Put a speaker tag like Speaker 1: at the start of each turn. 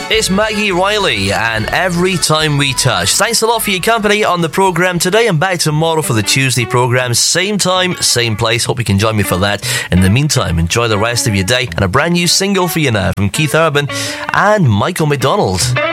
Speaker 1: It's Maggie Riley and Every Time We Touch. Thanks a lot for your company on the programme today. I'm back tomorrow for the Tuesday programme. Same time, same place. Hope you can join me for that. In the meantime, enjoy the rest of your day and a brand new single for you now from Keith Urban and Michael McDonald.